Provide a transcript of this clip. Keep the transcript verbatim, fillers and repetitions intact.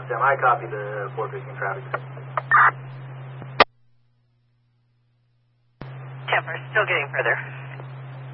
Stem, I copy the four fifteen traffic. Kemper, still getting further.